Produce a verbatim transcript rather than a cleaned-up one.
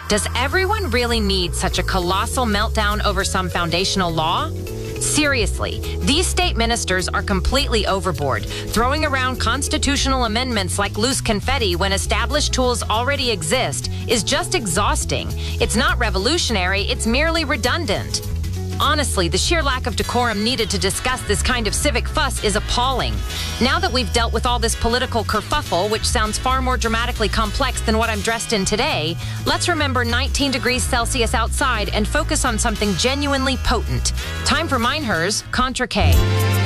Does everyone really need such a colossal meltdown over some foundational law? Seriously, these state ministers are completely overboard, throwing around constitutional amendments like loose confetti when established tools already exist is just exhausting. It's not revolutionary, it's merely redundant. Honestly, the sheer lack of decorum needed to discuss this kind of civic fuss is appalling. Now that we've dealt with all this political kerfuffle, which sounds far more dramatically complex than what I'm dressed in today, let's remember nineteen degrees Celsius outside and focus on something genuinely potent. Time for Meinherr's Contra K.